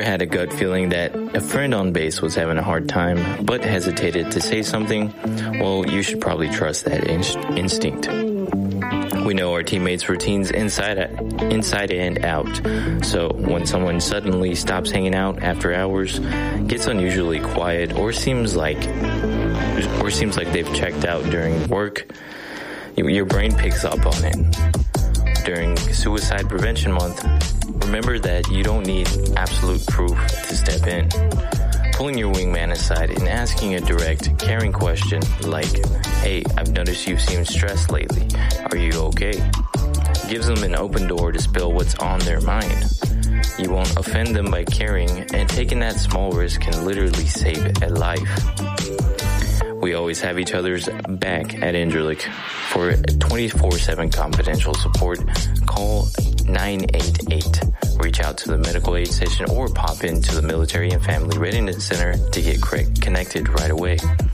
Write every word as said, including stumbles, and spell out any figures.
had a gut feeling that a friend on base was having a hard time but hesitated to say something? Well, you should probably trust that in- instinct. We know our teammates' routines inside inside and out. So when someone suddenly stops hanging out after hours, gets unusually quiet, or seems like or seems like they've checked out during work, your brain picks up on it. During Suicide Prevention Month, remember that you don't need absolute proof to step in. Pulling your wingman aside and asking a direct, caring question like, "Hey, I've noticed you seem stressed lately. Are you okay?" gives them an open door to spill what's on their mind. You won't offend them by caring, and taking that small risk can literally save a life. We always have each other's back at Indralik. For twenty-four seven confidential support, call nine eight eight. Reach out to the medical aid station or pop into the Military and Family Readiness Center to get connected right away.